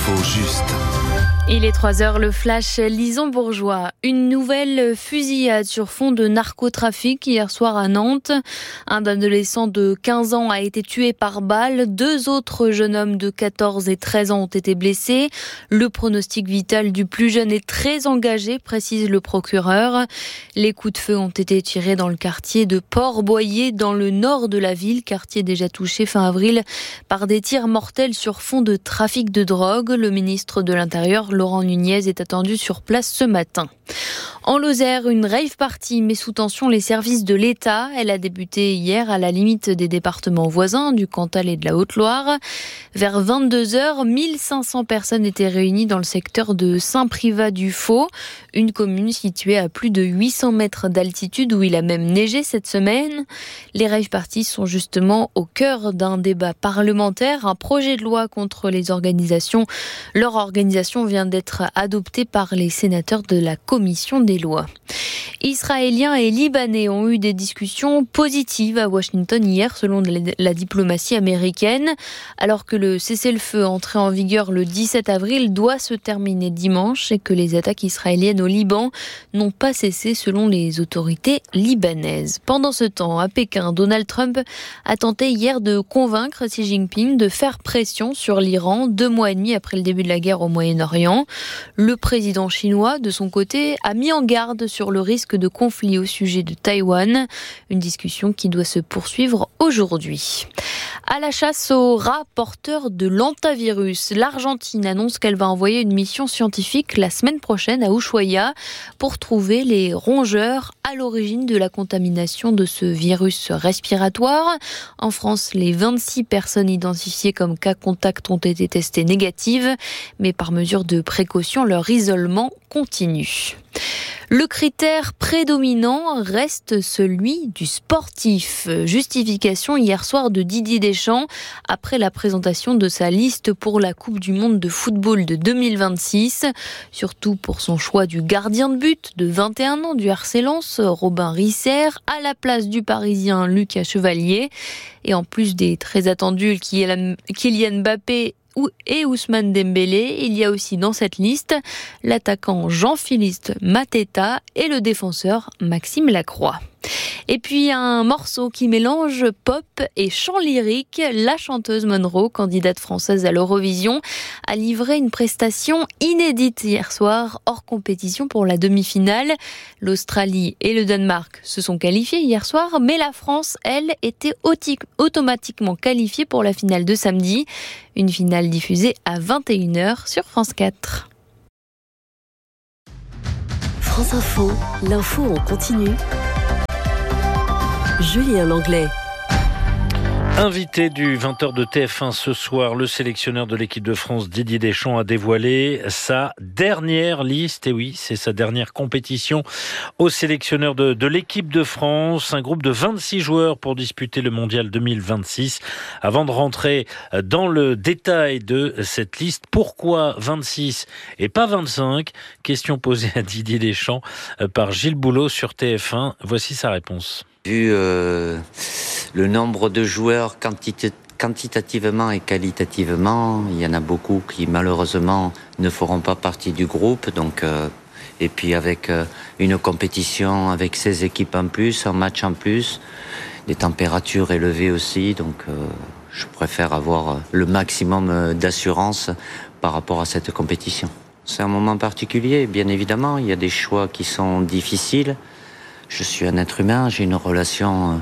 L'info juste. Il est 3h, le flash Lison Bourgeois. Une nouvelle fusillade sur fond de narcotrafic hier soir à Nantes. Un adolescent de 15 ans a été tué par balle. 2 autres jeunes hommes de 14 et 13 ans ont été blessés. Le pronostic vital du plus jeune est très engagé, précise le procureur. Les coups de feu ont été tirés dans le quartier de Port-Boyer, dans le nord de la ville, quartier déjà touché fin avril par des tirs mortels sur fond de trafic de drogue. Le ministre de l'Intérieur, Laurent Nunez, est attendu sur place ce matin. En Lozère, une rave party met sous tension les services de l'État. Elle a débuté hier à la limite des départements voisins du Cantal et de la Haute-Loire. Vers 22h, 1500 personnes étaient réunies dans le secteur de Saint-Privat-du-Faux, une commune située à plus de 800 mètres d'altitude où il a même neigé cette semaine. Les rave parties sont justement au cœur d'un débat parlementaire. Un projet de loi contre les organisations. Leur organisation vient d'être adoptée par les sénateurs de la commission des lois. Israéliens et Libanais ont eu des discussions positives à Washington hier, selon la diplomatie américaine, alors que le cessez-le-feu entré en vigueur le 17 avril doit se terminer dimanche et que les attaques israéliennes au Liban n'ont pas cessé selon les autorités libanaises. Pendant ce temps, à Pékin, Donald Trump a tenté hier de convaincre Xi Jinping de faire pression sur l'Iran 2 mois et demi après le début de la guerre au Moyen-Orient. Le président chinois, de son côté, a mis en garde sur le risque de conflit au sujet de Taïwan, une discussion qui doit se poursuivre aujourd'hui. À la chasse aux rats porteurs de l'hantavirus, l'Argentine annonce qu'elle va envoyer une mission scientifique la semaine prochaine à Ushuaia pour trouver les rongeurs à l'origine de la contamination de ce virus respiratoire. En France, les 26 personnes identifiées comme cas contact ont été testées négatives, mais par mesure de précaution, leur isolement continue. Le critère prédominant reste celui du sportif. Justification hier soir de Didier Deschamps après la présentation de sa liste pour la Coupe du Monde de football de 2026. Surtout pour son choix du gardien de but de 21 ans du RC Lens, Robin Risser, à la place du Parisien Lucas Chevalier. Et en plus des très attendus Kylian Mbappé et Ousmane Dembélé, il y a aussi dans cette liste l'attaquant Jean-Philippe Mateta et le défenseur Maxime Lacroix. Et puis un morceau qui mélange pop et chant lyrique. La chanteuse Monroe, candidate française à l'Eurovision, a livré une prestation inédite hier soir, hors compétition pour la demi-finale. L'Australie et le Danemark se sont qualifiés hier soir, mais la France, elle, était automatiquement qualifiée pour la finale de samedi. Une finale diffusée à 21h sur France 4. France Info, l'info en continu. Julien Langlais. Invité du 20h de TF1 ce soir, le sélectionneur de l'équipe de France Didier Deschamps a dévoilé sa dernière liste. Et oui, c'est sa dernière compétition au sélectionneur de l'équipe de France. Un groupe de 26 joueurs pour disputer le mondial 2026. Avant de rentrer dans le détail de cette liste, pourquoi 26 et pas 25 ? Question posée à Didier Deschamps par Gilles Boulot sur TF1. Voici sa réponse. Vu le nombre de joueurs quantitativement et qualitativement, il y en a beaucoup qui malheureusement ne feront pas partie du groupe. Donc, et puis avec une compétition avec 16 équipes en plus, un match en plus, des températures élevées aussi. Donc je préfère avoir le maximum d'assurance par rapport à cette compétition. C'est un moment particulier, bien évidemment. Il y a des choix qui sont difficiles. Je suis un être humain, j'ai une relation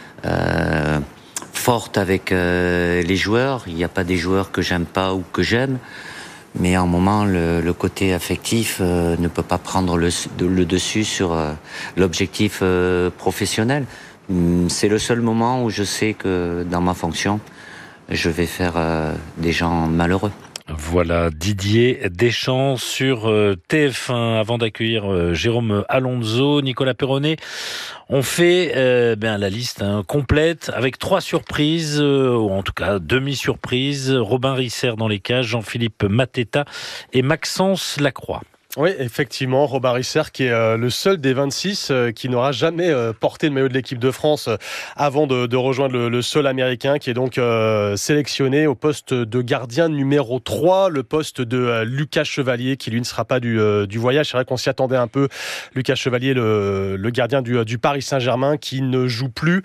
forte avec les joueurs. Il n'y a pas des joueurs que j'aime pas ou que j'aime. Mais à un moment, le côté affectif ne peut pas prendre le dessus sur l'objectif professionnel. C'est le seul moment où je sais que dans ma fonction, je vais faire des gens malheureux. Voilà Didier Deschamps sur TF1. Avant d'accueillir Jérôme Alonso, Nicolas Perronnet, on fait la liste complète avec 3 surprises, ou en tout cas demi-surprises. Robin Risser dans les cages, Jean-Philippe Mateta et Maxence Lacroix. Oui, effectivement, Robin Risser qui est le seul des 26 qui n'aura jamais porté le maillot de l'équipe de France avant de rejoindre le sol américain, qui est donc sélectionné au poste de gardien numéro 3, le poste de Lucas Chevalier qui lui ne sera pas du voyage. C'est vrai qu'on s'y attendait un peu. Lucas Chevalier, le gardien du Paris Saint-Germain, qui ne joue plus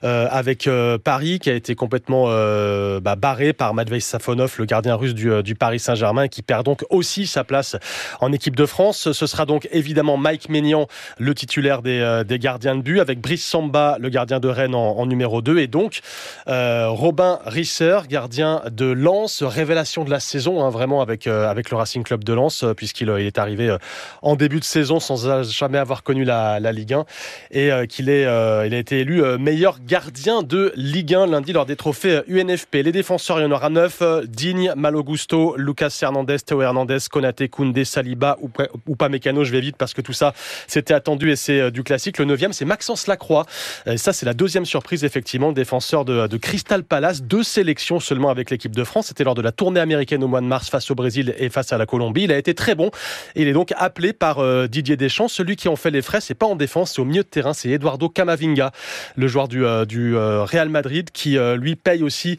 avec Paris, qui a été complètement barré par Matvei Safonov, le gardien russe du Paris Saint-Germain, et qui perd donc aussi sa place en équipe de France. Ce sera donc évidemment Mike Maignan, le titulaire des gardiens de but, avec Brice Samba, le gardien de Rennes en numéro 2, et donc Robin Risser, gardien de Lens, révélation de la saison, vraiment avec le Racing Club de Lens, puisqu'il est arrivé en début de saison sans jamais avoir connu la Ligue 1, et il a été élu meilleur gardien de Ligue 1 lundi lors des trophées UNFP. Les défenseurs, il y en aura 9: Digne, Malo Gusto, Lucas Hernandez, Théo Hernandez, Konaté, Koundé, Saliba ou pas Mécano. Je vais vite parce que tout ça c'était attendu et c'est du classique. Le 9e, c'est Maxence Lacroix, et ça c'est la deuxième surprise, effectivement, le défenseur de Crystal Palace. 2 sélections seulement avec l'équipe de France, c'était lors de la tournée américaine au mois de mars face au Brésil et face à la Colombie. Il a été très bon et il est donc appelé par Didier Deschamps. Celui qui en fait les frais, c'est pas en défense, c'est au milieu de terrain, c'est Eduardo Camavinga, le joueur du Real Madrid, qui lui paye aussi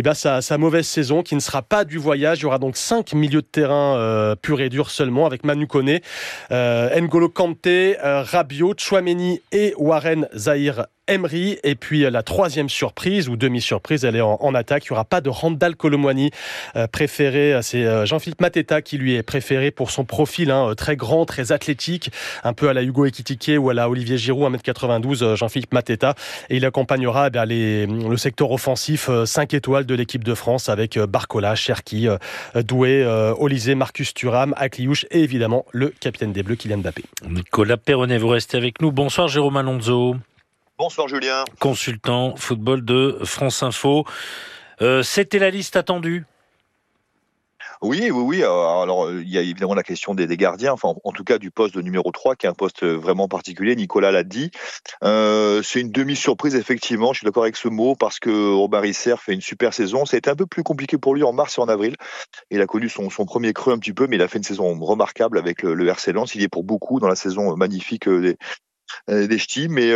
sa mauvaise saison, qui ne sera pas du voyage. Il y aura donc 5 milieux de terrain pur et dur seulement, avec Manu Koné, N'Golo Kanté, Rabiot, Tchouaméni et Warren Zaïre-Emery. Et puis la troisième surprise, ou demi-surprise, elle est en attaque. Il n'y aura pas de Randal Kolo Muani préféré. C'est Jean-Philippe Mateta qui lui est préféré pour son profil, très grand, très athlétique, un peu à la Hugo Ekitike ou à la Olivier Giroud, 1m92, Jean-Philippe Mateta. Et il accompagnera le secteur offensif 5 étoiles de l'équipe de France, avec Barcola, Cherki, Doué, Olysée, Marcus Thuram, Akliouche et évidemment le capitaine des Bleus, Kylian Mbappé. Nicolas Perronnet, vous restez avec nous. Bonsoir Jérôme Alonso. Bonsoir Julien. Consultant football de France Info. C'était la liste attendue? Oui. Alors, il y a évidemment la question des gardiens, enfin, en tout cas du poste de numéro 3, qui est un poste vraiment particulier. Nicolas l'a dit. C'est une demi-surprise, effectivement. Je suis d'accord avec ce mot, parce que Robin Risser fait une super saison. Ça a été un peu plus compliqué pour lui en mars et en avril. Il a connu son premier creux un petit peu, mais il a fait une saison remarquable avec le RC Lens. Il y est pour beaucoup dans la saison magnifique des ch'tis, mais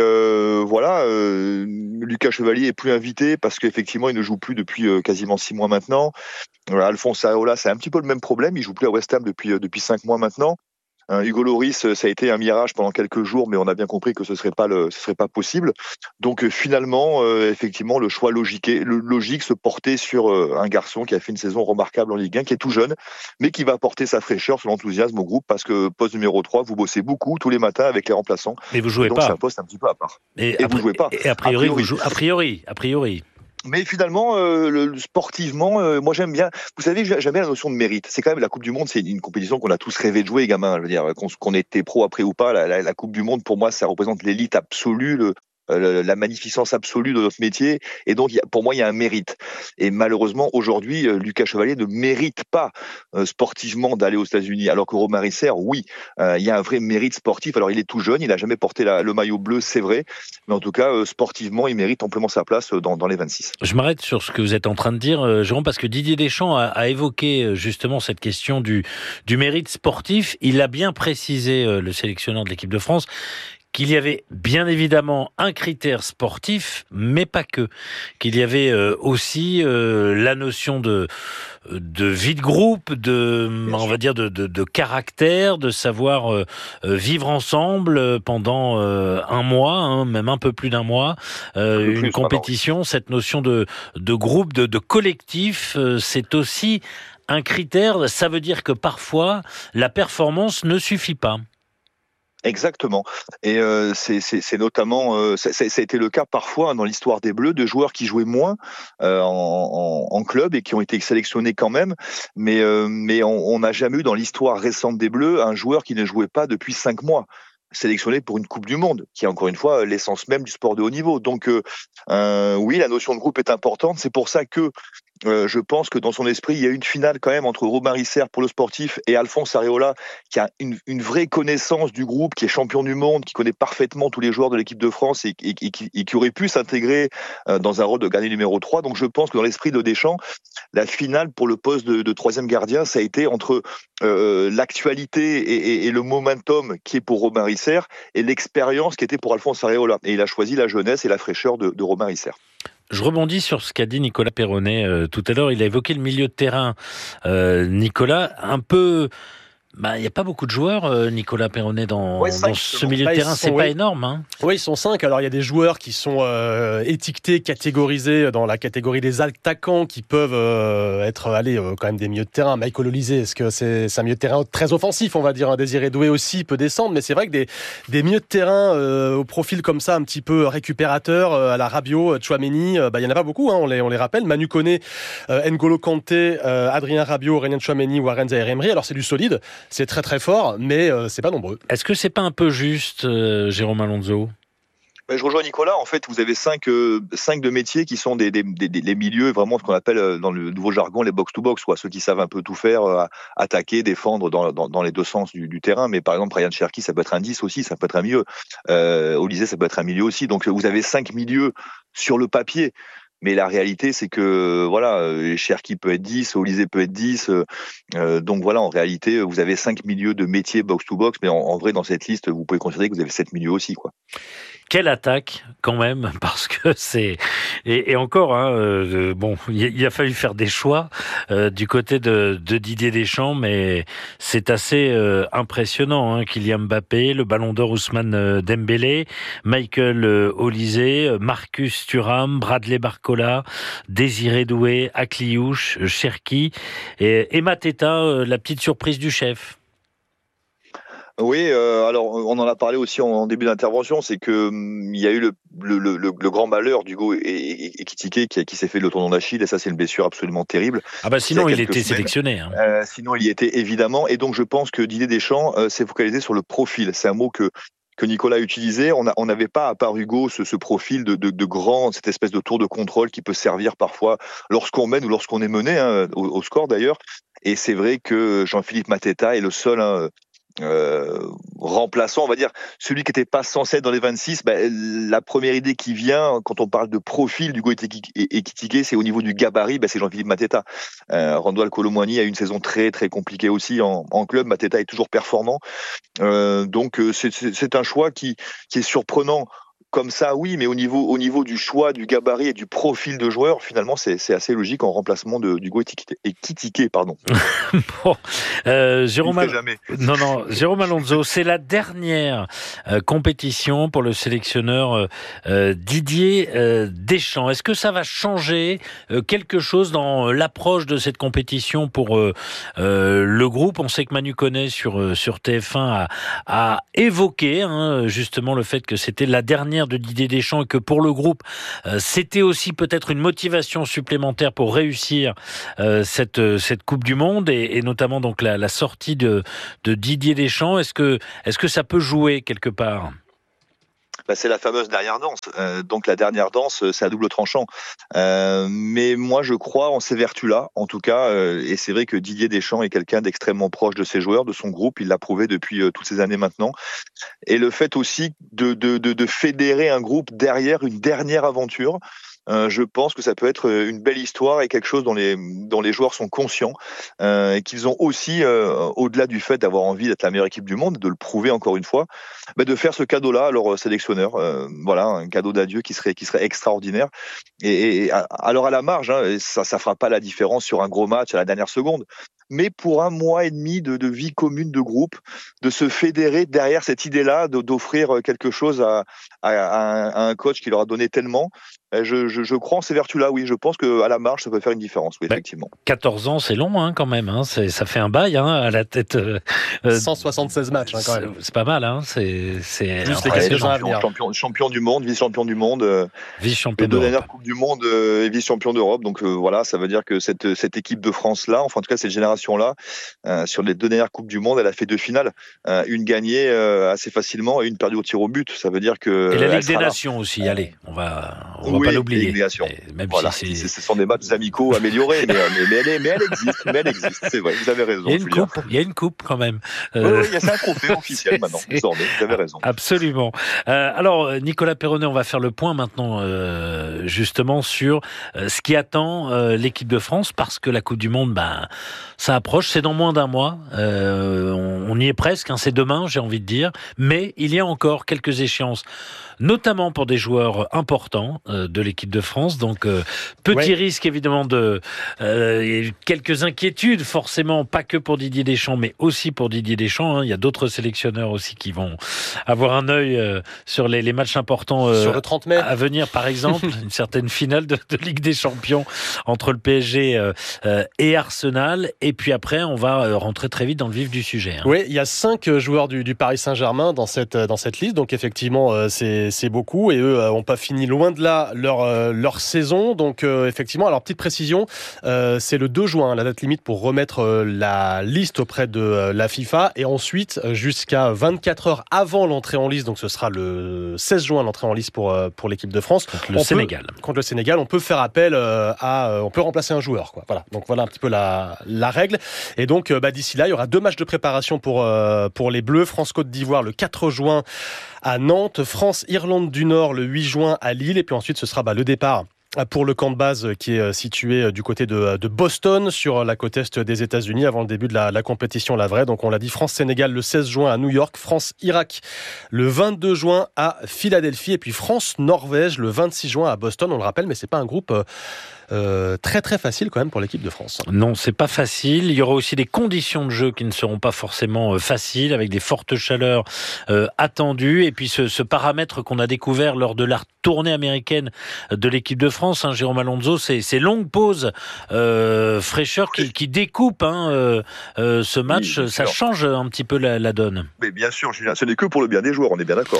Lucas Chevalier est plus invité parce qu'effectivement il ne joue plus depuis quasiment 6 mois maintenant. Alphonse Areola, c'est un petit peu le même problème, il joue plus à West Ham depuis 5 mois maintenant. Hugo Lloris, ça a été un mirage pendant quelques jours, mais on a bien compris que ce serait pas possible. Donc finalement, effectivement, le choix logique se portait sur un garçon qui a fait une saison remarquable en Ligue 1, qui est tout jeune, mais qui va apporter sa fraîcheur, son enthousiasme au groupe, parce que poste numéro 3, vous bossez beaucoup tous les matins avec les remplaçants. Mais vous jouez donc pas. C'est un poste un petit peu à part. Et vous jouez pas. Et a priori, vous jouez. A priori. Mais finalement, sportivement, moi j'aime bien. Vous savez, j'aime bien la notion de mérite. C'est quand même la Coupe du Monde, c'est une compétition qu'on a tous rêvé de jouer, gamins. Je veux dire, qu'on était pro après ou pas, la Coupe du Monde, pour moi, ça représente l'élite absolue, la magnificence absolue de notre métier, et donc pour moi il y a un mérite. Et malheureusement aujourd'hui Lucas Chevalier ne mérite pas sportivement d'aller aux États-Unis, alors que Robin Risser, oui, il y a un vrai mérite sportif. Alors il est tout jeune, il n'a jamais porté le maillot bleu, c'est vrai, mais en tout cas sportivement il mérite amplement sa place dans les 26. Je m'arrête sur ce que vous êtes en train de dire, Jérôme, parce que Didier Deschamps a évoqué justement cette question du mérite sportif. Il a bien précisé, le sélectionneur de l'équipe de France, qu'il y avait bien évidemment un critère sportif, mais pas que. Qu'il y avait aussi la notion de vie de groupe, on va dire de caractère, de savoir vivre ensemble pendant un mois, même un peu plus d'un mois, une compétition. Cette notion de groupe, de collectif, c'est aussi un critère. Ça veut dire que parfois la performance ne suffit pas. Exactement. Et c'est notamment, ça a été le cas parfois dans l'histoire des Bleus, de joueurs qui jouaient moins en club et qui ont été sélectionnés quand même. Mais on n'a jamais eu dans l'histoire récente des Bleus un joueur qui ne jouait pas depuis 5 mois, sélectionné pour une Coupe du Monde, qui est encore une fois l'essence même du sport de haut niveau. Donc oui, la notion de groupe est importante. C'est pour ça que je pense que dans son esprit, il y a une finale quand même entre Romain Risser pour le sportif et Alphonse Areola, qui a une vraie connaissance du groupe, qui est champion du monde, qui connaît parfaitement tous les joueurs de l'équipe de France et qui aurait pu s'intégrer dans un rôle de gardien numéro 3. Donc je pense que dans l'esprit de Deschamps, la finale pour le poste de troisième gardien, ça a été entre l'actualité et le momentum qui est pour Romain Risser et l'expérience qui était pour Alphonse Areola. Et il a choisi la jeunesse et la fraîcheur de Romain Risser. Je rebondis sur ce qu'a dit Nicolas Perronnet tout à l'heure. Il a évoqué le milieu de terrain. Nicolas, un peu... il n'y a pas beaucoup de joueurs, Nicolas Perronnet, dans ce milieu de terrain. C'est pas énorme. Hein. Oui, ils sont 5. Alors, il y a des joueurs qui sont étiquetés, catégorisés dans la catégorie des attaquants qui peuvent être quand même des milieux de terrain. Michael Olise, est-ce que c'est un milieu de terrain très offensif, on va dire. Désiré Doué aussi peut descendre, mais c'est vrai que des milieux de terrain au profil comme ça, un petit peu récupérateur, à la Rabiot, Tchouaméni, il n'y en a pas beaucoup, hein, on les rappelle. Manu Koné, N'Golo Kanté, Adrien Rabiot, Aurélien Tchouaméni, Warren Zaïre-Emery. Alors, c'est du solide. C'est très très fort, mais c'est pas nombreux. Est-ce que c'est pas un peu juste, Jérôme Alonso ? Je rejoins Nicolas. En fait, vous avez 5 de métiers qui sont des milieux, vraiment ce qu'on appelle dans le nouveau jargon les box-to-box, ceux qui savent un peu tout faire, attaquer, défendre dans les deux sens du terrain. Mais par exemple, Ryan Cherki, ça peut être un 10 aussi, ça peut être un milieu. Olise, ça peut être un milieu aussi. Donc vous avez 5 milieux sur le papier. Mais la réalité, c'est que Cherki peut être 10, Olise peut être 10. Donc voilà, en réalité, vous avez 5 milieux de métiers box-to-box. Mais en vrai, dans cette liste, vous pouvez considérer que vous avez 7 milieux aussi, quoi. Quelle attaque quand même, parce que c'est et encore il a fallu faire des choix du côté de Didier Deschamps, mais c'est assez impressionnant. Kylian Mbappé, le Ballon d'Or Ousmane Dembélé, Michael Olise, Marcus Thuram, Bradley Barcola, Désiré Doué, Akliouche, Cherki et Mateta, la petite surprise du chef. Oui, alors on en a parlé aussi en début d'intervention, c'est que il y a eu le grand malheur d'Hugo Ekitike qui s'est fait le tendon d'Achille, et ça c'est une blessure absolument terrible. Sinon il était sélectionné. Sinon il y était évidemment, et donc je pense que Didier Deschamps s'est focalisé sur le profil. C'est un mot que Nicolas a utilisé. On n'avait pas, à part Hugo, ce profil de grand, cette espèce de tour de contrôle qui peut servir parfois lorsqu'on mène ou lorsqu'on est mené, au score d'ailleurs. Et c'est vrai que Jean-Philippe Mateta est le seul remplaçant, on va dire, celui qui n'était pas censé être dans les 26. La première idée qui vient quand on parle de profil d'Hugo Ekitike, c'est au niveau du gabarit, c'est Jean-Philippe Mateta. Randall Kolo Muani a eu une saison très très compliquée aussi en club. Mateta est toujours performant, donc c'est un choix qui est surprenant. Comme ça, oui, mais au niveau du choix, du gabarit et du profil de joueur, finalement, c'est assez logique en remplacement d'Hugo Ekitike, pardon. Bon, Jérôme Alonso, c'est la dernière compétition pour le sélectionneur Didier Deschamps. Est-ce que ça va changer quelque chose dans l'approche de cette compétition pour le groupe ? On sait que Manu Koné sur TF1 a évoqué justement le fait que c'était la dernière de Didier Deschamps et que pour le groupe, c'était aussi peut-être une motivation supplémentaire pour réussir cette Coupe du Monde et notamment donc la sortie de Didier Deschamps. Est-ce que ça peut jouer quelque part ? C'est la fameuse dernière danse. Donc la dernière danse, c'est à double tranchant. Mais moi, je crois en ces vertus-là, en tout cas. Et c'est vrai que Didier Deschamps est quelqu'un d'extrêmement proche de ses joueurs, de son groupe. Il l'a prouvé depuis toutes ces années maintenant. Et le fait aussi de fédérer un groupe derrière une dernière aventure. Je pense que ça peut être une belle histoire et quelque chose dont les joueurs sont conscients et qu'ils ont aussi, au-delà du fait d'avoir envie d'être la meilleure équipe du monde, de le prouver encore une fois, de faire ce cadeau-là à leur sélectionneur. Un cadeau d'adieu qui serait extraordinaire. Et alors à la marge, ça fera pas la différence sur un gros match à la dernière seconde. Mais pour un mois et demi de vie commune de groupe, de se fédérer derrière cette idée-là, d'offrir quelque chose à un coach qui leur a donné tellement, je crois en ces vertus-là, oui. Je pense qu'à la marge, ça peut faire une différence, oui, effectivement. 14 ans, c'est long quand même. Ça fait un bail à la tête. 176 matchs quand même. C'est pas mal. C'est juste les questions à venir. Champion du monde, vice-champion du monde. Vice-champion d'Europe. Dernière Coupe du Monde et vice-champion d'Europe. Donc ça veut dire que cette équipe de France-là, enfin en tout cas cette génération-là, sur les 2 dernières Coupes du Monde, elle a fait 2 finales. Une gagnée assez facilement et une perdue au tir au but. Ça veut dire que... Et la Ligue des Nations aussi, allez, on va pas l'oublier. Même voilà, si ce sont des matchs amicaux améliorés, mais elle existe, c'est vrai, vous avez raison. Il y a une coupe quand même. Oui, c'est un trophée officiel maintenant, désormais, vous avez raison. Absolument. Alors, Nicolas Perronnet, on va faire le point maintenant, justement, sur ce qui attend l'équipe de France, parce que la Coupe du Monde, ça approche, c'est dans moins d'un mois. On y est presque, c'est demain, j'ai envie de dire. Mais il y a encore quelques échéances, notamment pour des joueurs importants de l'équipe de France. Donc, petit risque, évidemment, de quelques inquiétudes, forcément, pas que pour Didier Deschamps, mais aussi pour Didier Deschamps. Il y a d'autres sélectionneurs aussi qui vont avoir un œil sur les matchs importants sur le 30 mai à venir, par exemple. Une certaine finale de Ligue des Champions entre le PSG et Arsenal. Et puis après, on va rentrer très vite dans le vif du sujet. Oui, il y a 5 joueurs du Paris Saint-Germain dans cette liste. Donc, effectivement, c'est beaucoup. Et eux n'ont pas fini loin de là leur saison. Donc, effectivement, alors, petite précision, c'est le 2 juin, la date limite pour remettre la liste auprès de la FIFA. Et ensuite, jusqu'à 24 heures avant l'entrée en liste, donc ce sera le 16 juin l'entrée en liste pour l'équipe de France. Contre le Sénégal, on peut faire appel on peut remplacer un joueur, quoi. Voilà. Donc voilà un petit peu la règle. Et donc d'ici là, il y aura 2 matchs de préparation pour les Bleus. France-Côte d'Ivoire le 4 juin à Nantes, France-Irlande du Nord le 8 juin à Lille. Et puis ensuite, ce sera le départ pour le camp de base qui est situé du côté de Boston, sur la côte est des États-Unis, avant le début de la compétition, la vraie. Donc on l'a dit, France-Sénégal le 16 juin à New York, France-Irak le 22 juin à Philadelphie, et puis France-Norvège le 26 juin à Boston. On le rappelle, mais c'est pas un groupe très très facile quand même pour l'équipe de France. Non, c'est pas facile. Il y aura aussi des conditions de jeu qui ne seront pas forcément faciles, avec des fortes chaleurs attendues, et puis ce paramètre qu'on a découvert lors de la tournée américaine de l'équipe de France, Jérôme Alonso, ces longues pauses fraîcheur qui découpent ce match. Oui, ça change un petit peu la donne. Mais bien sûr, Julien, ce n'est que pour le bien des joueurs, on est bien d'accord.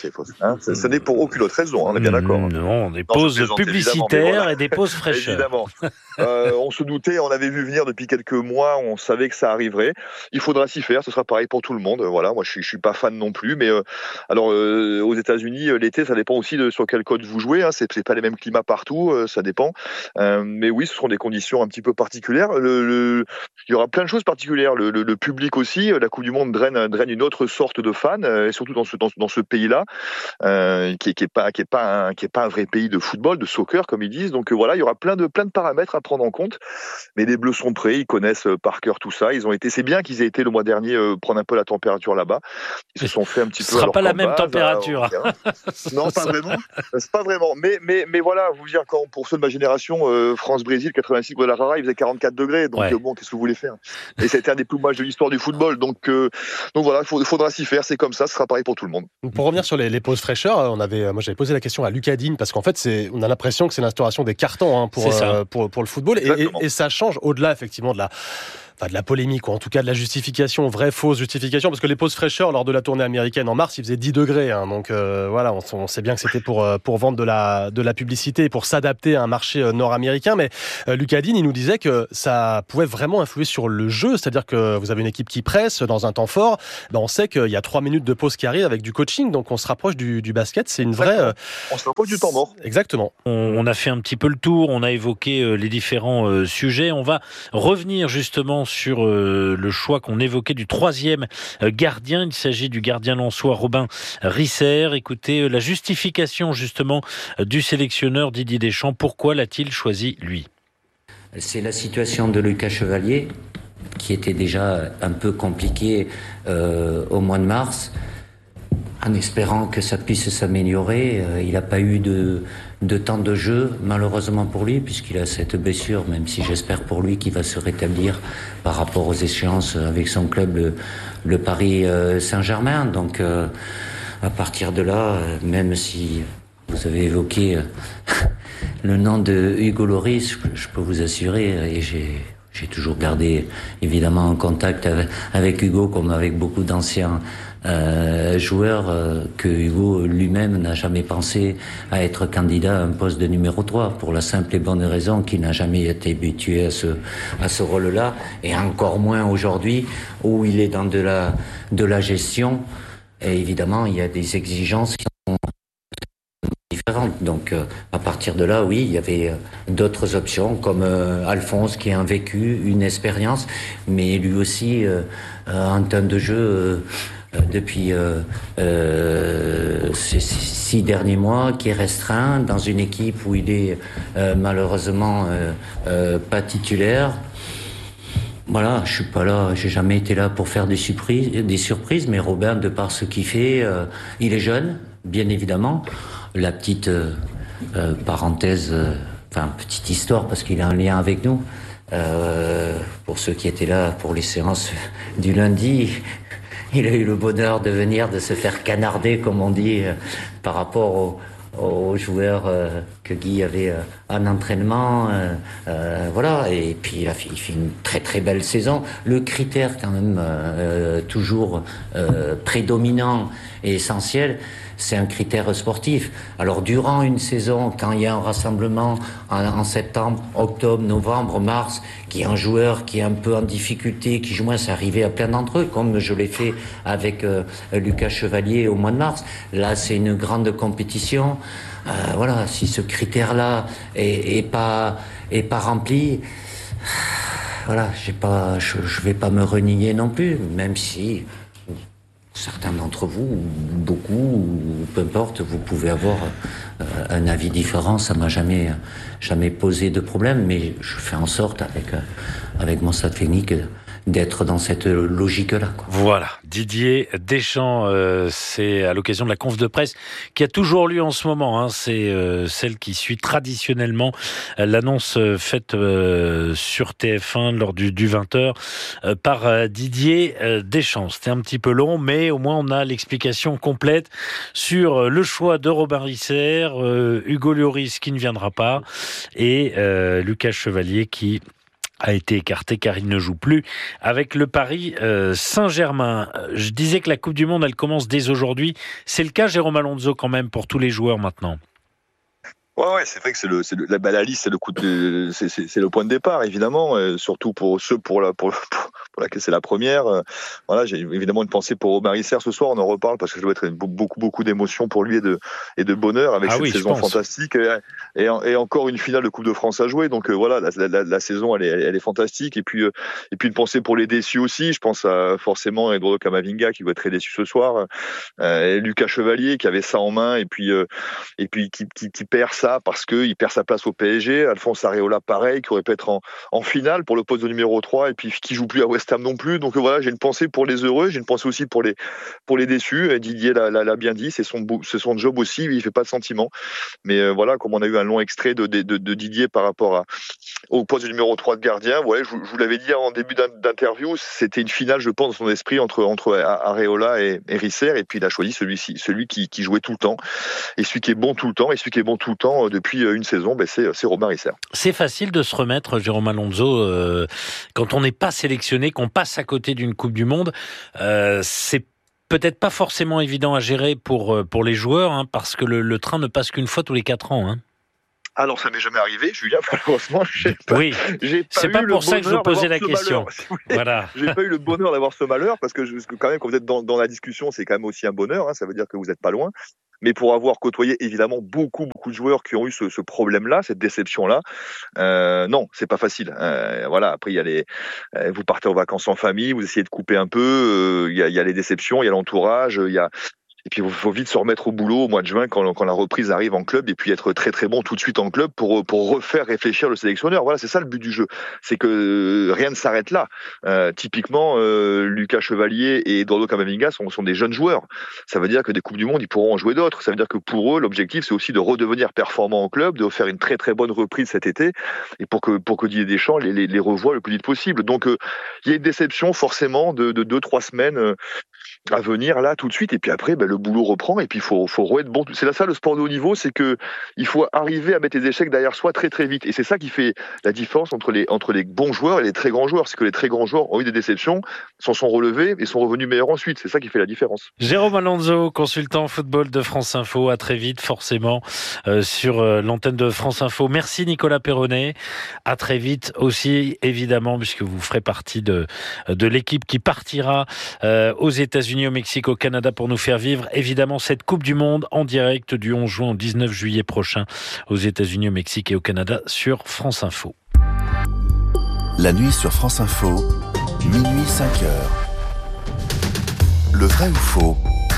Ce n'est pour aucune autre raison, on est bien d'accord. Non, des pauses publicitaires et des pauses fraîcheur. Évidemment. On se doutait, on avait vu venir depuis quelques mois, on savait que ça arriverait. Il faudra s'y faire, ce sera pareil pour tout le monde. Voilà, moi je suis pas fan non plus, mais aux États-Unis, l'été, ça dépend aussi de sur quel code vous jouez. C'est pas les mêmes climats partout, ça dépend. Mais oui, ce seront des conditions un petit peu particulières. Il y aura plein de choses particulières. Le public aussi. La Coupe du Monde draine une autre sorte de fans, et surtout dans ce pays-là, qui est pas un vrai pays de football, de soccer comme ils disent. Donc voilà, il y aura plein de paramètres à prendre en compte. Mais les Bleus sont prêts, ils connaissent par cœur tout ça. C'est bien qu'ils aient été le mois dernier prendre un peu la température là-bas. Ils se sont fait un petit peu. Ce sera pas la même température. Non, pas vraiment. C'est pas vraiment. Mais voilà, vous dire, quand pour ceux de ma génération, France-Brésil 86 Guadalajara, il faisait 44 degrés. Donc bon, qu'est-ce que vous voulez faire? Et c'était un des plus beaux matchs de l'histoire du football. Donc voilà, il faudra s'y faire. C'est comme ça, ce sera pareil pour tout le monde. Pour revenir sur les pauses fraîcheur, moi j'avais posé la question à Lucas Digne, parce qu'en fait on a l'impression que c'est l'instauration des cartons pour le football, et ça change au-delà effectivement de la polémique, ou en tout cas de la justification, vraie, fausse justification, parce que les pauses fraîcheur lors de la tournée américaine en mars, il faisait 10 degrés, donc voilà, on sait bien que c'était pour vendre de la publicité et pour s'adapter à un marché nord-américain, mais Lucas Digne, il nous disait que ça pouvait vraiment influer sur le jeu, c'est-à-dire que vous avez une équipe qui presse dans un temps fort, on sait qu'il y a 3 minutes de pause qui arrivent avec du coaching, donc on se rapproche du basket, c'est une vraie... On se rapproche du temps mort. Exactement. On a fait un petit peu le tour, on a évoqué les différents sujets, on va revenir justement sur le choix qu'on évoquait du 3e gardien. Il s'agit du gardien lensois Robin Risser. Écoutez la justification justement du sélectionneur Didier Deschamps. Pourquoi l'a-t-il choisi lui? C'est la situation de Lucas Chevalier qui était déjà un peu compliquée au mois de mars. En espérant que ça puisse s'améliorer, il n'a pas eu de temps de jeu, malheureusement pour lui, puisqu'il a cette blessure, même si j'espère pour lui qu'il va se rétablir par rapport aux échéances avec son club, le Paris Saint-Germain. Donc, à partir de là, même si vous avez évoqué le nom de Hugo Lloris, je peux vous assurer, et j'ai toujours gardé évidemment un contact avec Hugo, comme avec beaucoup d'anciens joueur, que Hugo lui-même n'a jamais pensé à être candidat à un poste de numéro 3, pour la simple et bonne raison qu'il n'a jamais été habitué à ce rôle-là, et encore moins aujourd'hui où il est dans de la gestion. Et évidemment, il y a des exigences qui sont différentes Donc à partir de là, oui, il y avait d'autres options comme Alphonse qui a un vécu, une expérience, mais lui aussi un temps de jeu depuis ces 6 derniers mois qui est restreint dans une équipe où il est malheureusement pas titulaire. Voilà, je suis pas là, j'ai jamais été là pour faire des surprises, mais Robin, de par ce qu'il fait, il est jeune, bien évidemment. La petite parenthèse, petite histoire, parce qu'il a un lien avec nous. Pour ceux qui étaient là pour les séances du lundi, il a eu le bonheur de se faire canarder, comme on dit, par rapport aux joueurs que Guy avait en entraînement, voilà. Et puis il fait une très très belle saison. Le critère quand même toujours prédominant et essentiel, c'est un critère sportif. Alors durant une saison, quand il y a un rassemblement en septembre, octobre, novembre, mars, qu'il y a un joueur qui est un peu en difficulté, qui joue moins, c'est arrivé à plein d'entre eux, comme je l'ai fait avec Lucas Chevalier au mois de mars. Là, c'est une grande compétition. Voilà, si ce critère-là est pas rempli, voilà, je vais pas me renier non plus, même si certains d'entre vous, ou beaucoup, ou peu importe, vous pouvez avoir un avis différent. Ça m'a jamais posé de problème, mais je fais en sorte avec mon staff technique d'être dans cette logique-là, quoi. Voilà, Didier Deschamps, c'est à l'occasion de la conf de presse qui a toujours lieu en ce moment, hein, c'est celle qui suit traditionnellement l'annonce faite sur TF1 lors du 20h par Didier Deschamps. C'était un petit peu long, mais au moins on a l'explication complète sur le choix de Robin Risser, Hugo Lloris qui ne viendra pas, et Lucas Chevalier qui a été écarté car il ne joue plus avec le Paris Saint-Germain. Je disais que la Coupe du Monde, elle commence dès aujourd'hui. C'est le cas, Jérôme Alonso, quand même, pour tous les joueurs maintenant. Ouais, c'est vrai que la liste, c'est le point de départ, évidemment, surtout pour ceux pour laquelle c'est la première. Voilà, j'ai évidemment une pensée pour Robin Risser ce soir, on en reparle parce que ça doit être beaucoup d'émotions pour lui et de bonheur avec cette saison fantastique et encore une finale de Coupe de France à jouer. Donc voilà, la saison elle est fantastique et puis une pensée pour les déçus aussi. Je pense à forcément Eduardo Camavinga qui doit être très déçu ce soir, et Lucas Chevalier qui avait ça en main et puis qui perd ça parce qu'il perd sa place au PSG. Alphonse Areola, pareil, qui aurait pu être en finale pour le poste de numéro 3 et puis qui joue plus à West Ham non plus. Donc voilà, j'ai une pensée pour les heureux, j'ai une pensée aussi pour les déçus. Et Didier l'a bien dit, c'est son job aussi, il fait pas de sentiment. Mais voilà, comme on a eu un long extrait de Didier par rapport au poste de numéro 3 de gardien, ouais, je vous l'avais dit en début d'interview, c'était une finale, je pense, dans son esprit entre Areola et Risser, et puis il a choisi celui qui jouait tout le temps, et celui qui est bon tout le temps, depuis une saison, c'est Robin Risser. C'est facile de se remettre, Jérôme Alonso, quand on n'est pas sélectionné, qu'on passe à côté d'une Coupe du Monde, c'est peut-être pas forcément évident à gérer pour les joueurs, hein, parce que le train ne passe qu'une fois tous les 4 ans. Hein. Alors, ça m'est jamais arrivé, Julien, malheureusement. Oui, c'est pas pour ça que je vous posais la question. Voilà. J'ai pas eu le bonheur d'avoir ce malheur, parce que quand même, quand vous êtes dans la discussion, c'est quand même aussi un bonheur, hein, ça veut dire que vous n'êtes pas loin. Mais pour avoir côtoyé évidemment beaucoup de joueurs qui ont eu ce problème-là, cette déception-là, non, c'est pas facile. Voilà. Après, il y a vous partez en vacances en famille, vous essayez de couper un peu. Il y a les déceptions, il y a l'entourage, et puis il faut vite se remettre au boulot au mois de juin quand la reprise arrive en club, et puis être très très bon tout de suite en club pour refaire réfléchir le sélectionneur. Voilà, c'est ça le but du jeu. C'est que rien ne s'arrête là. Typiquement, Lucas Chevalier et Eduardo Camavinga sont des jeunes joueurs. Ça veut dire que des Coupes du Monde, ils pourront en jouer d'autres. Ça veut dire que pour eux, l'objectif, c'est aussi de redevenir performants en club, de faire une très très bonne reprise cet été, et pour que Didier Deschamps les revoie le plus vite possible. Donc, il y a une déception forcément de 2-3 semaines à venir là tout de suite, et puis après le boulot reprend, et puis il faut être bon. C'est là ça le sport de haut niveau, c'est que il faut arriver à mettre les échecs derrière soi très très vite, et c'est ça qui fait la différence entre les bons joueurs et les très grands joueurs. C'est que les très grands joueurs ont eu des déceptions, s'en sont relevés et sont revenus meilleurs ensuite. C'est ça qui fait la différence. Jérôme Alonso, consultant football de France Info, à très vite forcément sur l'antenne de France Info. Merci Nicolas Perronnet, à très vite aussi évidemment, puisque vous ferez partie de l'équipe qui partira aux États-Unis États-Unis, au Mexique, au Canada pour nous faire vivre évidemment cette Coupe du Monde en direct du 11 juin au 19 juillet prochain aux États-Unis, au Mexique et au Canada sur France Info. La nuit sur France Info, minuit 5h. Le vrai ou faux?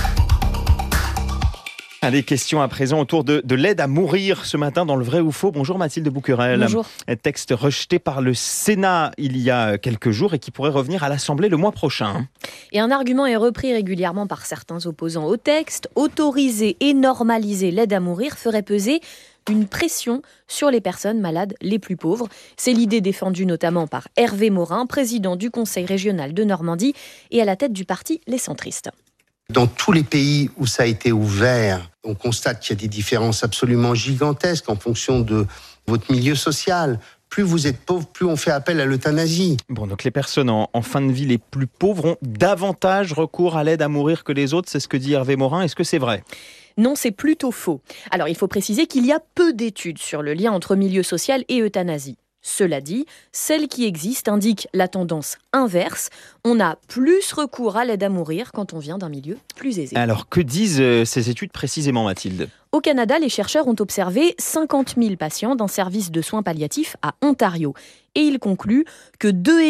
Allez, question à présent autour de l'aide à mourir ce matin dans le vrai ou faux. Bonjour Mathilde Bouquerel. Bonjour. Un texte rejeté par le Sénat il y a quelques jours et qui pourrait revenir à l'Assemblée le mois prochain. Et un argument est repris régulièrement par certains opposants au texte. Autoriser et normaliser l'aide à mourir ferait peser une pression sur les personnes malades les plus pauvres. C'est l'idée défendue notamment par Hervé Morin, président du Conseil régional de Normandie et à la tête du parti Les Centristes. Dans tous les pays où ça a été ouvert, on constate qu'il y a des différences absolument gigantesques en fonction de votre milieu social. Plus vous êtes pauvre, plus on fait appel à l'euthanasie. Bon, donc les personnes en fin de vie les plus pauvres ont davantage recours à l'aide à mourir que les autres, c'est ce que dit Hervé Morin. Est-ce que c'est vrai ? Non, c'est plutôt faux. Alors, il faut préciser qu'il y a peu d'études sur le lien entre milieu social et euthanasie. Cela dit, celles qui existent indiquent la tendance inverse. On a plus recours à l'aide à mourir quand on vient d'un milieu plus aisé. Alors, que disent ces études précisément, Mathilde ? Au Canada, les chercheurs ont observé 50 000 patients d'un service de soins palliatifs à Ontario. Et ils concluent que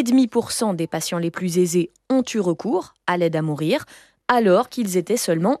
2,5% des patients les plus aisés ont eu recours à l'aide à mourir, alors qu'ils étaient seulement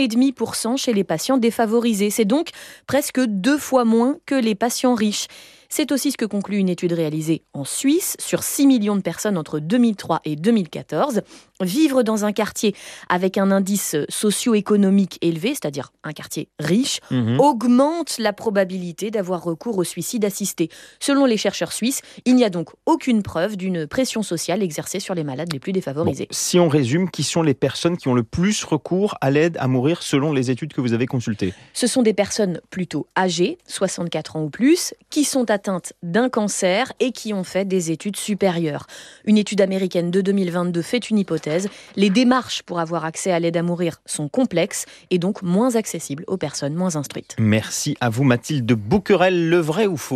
1,5% chez les patients défavorisés. C'est donc presque 2 fois moins que les patients riches. C'est aussi ce que conclut une étude réalisée en Suisse sur 6 millions de personnes entre 2003 et 2014. Vivre dans un quartier avec un indice socio-économique élevé, c'est-à-dire un quartier riche, augmente la probabilité d'avoir recours au suicide assisté. Selon les chercheurs suisses, il n'y a donc aucune preuve d'une pression sociale exercée sur les malades les plus défavorisés. Bon, si on résume, qui sont les personnes qui ont le plus recours à l'aide à mourir selon les études que vous avez consultées ? Ce sont des personnes plutôt âgées, 64 ans ou plus, qui sont atteintes d'un cancer et qui ont fait des études supérieures. Une étude américaine de 2022 fait une hypothèse. Les démarches pour avoir accès à l'aide à mourir sont complexes et donc moins accessibles aux personnes moins instruites. Merci à vous Mathilde Bouquerel. Le vrai ou faux ?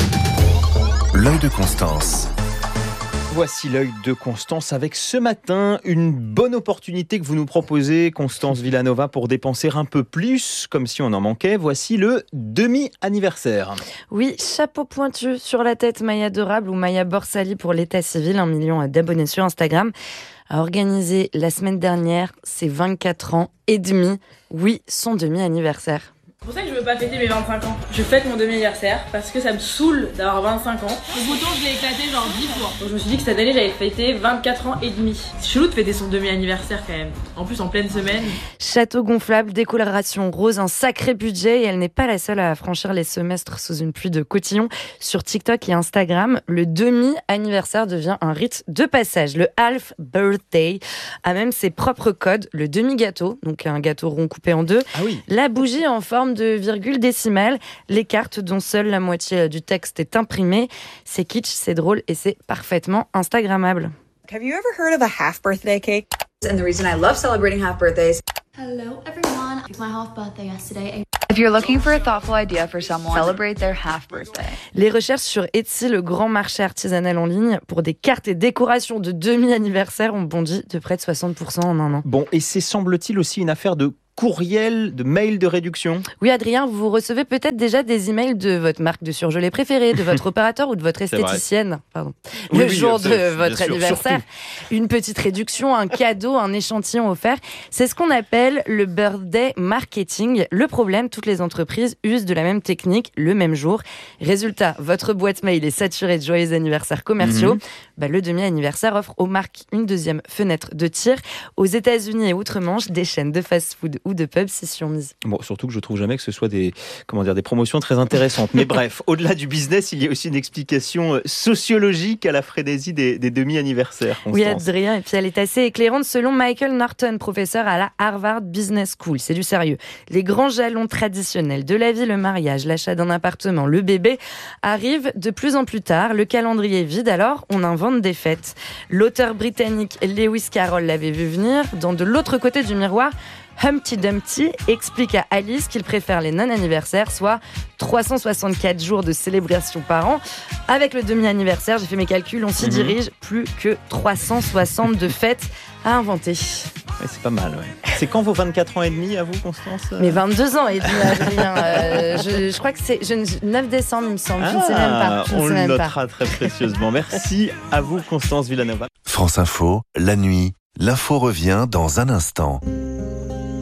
L'œil de Constance. Voici l'œil de Constance avec ce matin une bonne opportunité que vous nous proposez, Constance Villanova, pour dépenser un peu plus, comme si on en manquait. Voici le demi-anniversaire. Oui, chapeau pointu sur la tête, Maya Durable ou Maya Borsali pour l'état civil, 1 million d'abonnés sur Instagram, a organisé la semaine dernière ses 24 ans et demi. Oui, son demi-anniversaire. C'est pour ça que je veux pas fêter mes 25 ans. Je fête mon demi-anniversaire parce que ça me saoule d'avoir 25 ans. Le bouton, je l'ai éclaté genre 10 fois. Donc je me suis dit que cette année, j'allais fêter 24 ans et demi. C'est chelou de fêter son demi-anniversaire quand même. En plus, en pleine semaine. Château gonflable, décoloration rose, un sacré budget et elle n'est pas la seule à franchir les semestres sous une pluie de cotillon. Sur TikTok et Instagram, le demi-anniversaire devient un rite de passage. Le half birthday a même ses propres codes. Le demi-gâteau, donc un gâteau rond coupé en deux. Ah oui. La bougie en forme de virgule décimale, les cartes dont seule la moitié du texte est imprimée. C'est kitsch, c'est drôle et c'est parfaitement instagrammable. Have you ever heard of a half birthday cake? And the reason I love celebrating half birthdays. Hello everyone, it's my half birthday yesterday. If you're looking for a thoughtful idea for someone, celebrate their half birthday. Les recherches sur Etsy, le grand marché artisanal en ligne, pour des cartes et décorations de demi-anniversaire ont bondi de près de 60% en un an. Bon, et c'est semble-t-il aussi une affaire de courriel, de mail de réduction. Oui, Adrien, vous recevez peut-être déjà des emails de votre marque de surgelé préférée, de votre opérateur ou de votre esthéticienne. Pardon. Le jour de votre anniversaire. Une petite réduction, un cadeau, un échantillon offert. C'est ce qu'on appelle le birthday marketing. Le problème, toutes les entreprises usent de la même technique le même jour. Résultat, votre boîte mail est saturée de joyeux anniversaires commerciaux. Le demi-anniversaire offre aux marques une deuxième fenêtre de tir. Aux États-Unis et outre-Manche, des chaînes de fast-food ou de pubs s'y sont mises. Bon, surtout que je trouve jamais que ce soit des promotions très intéressantes. Mais bref, au-delà du business, il y a aussi une explication sociologique à la frénésie des demi-anniversaires. Constance. Oui, Adrien, et puis elle est assez éclairante selon Michael Norton, professeur à la Harvard Business School. C'est du sérieux. Les grands jalons traditionnels de la vie, le mariage, l'achat d'un appartement, le bébé, arrivent de plus en plus tard. Le calendrier est vide, alors on invente des fêtes. L'auteur britannique Lewis Carroll l'avait vu venir. Dans De l'autre côté du miroir, Humpty Dumpty explique à Alice qu'il préfère les non-anniversaires, soit 364 jours de célébration par an. Avec le demi-anniversaire, j'ai fait mes calculs, on s'y dirige, plus que 362 fêtes à inventer. Ouais, c'est pas mal, ouais. C'est quand vos 24 ans et demi à vous, Constance ? Mais 22 ans et demi, Adrien. Je crois que c'est 9 décembre, il me semble. Je ne sais même pas. On le notera très précieusement. Merci à vous, Constance Villanova. France Info, la nuit, l'info revient dans un instant.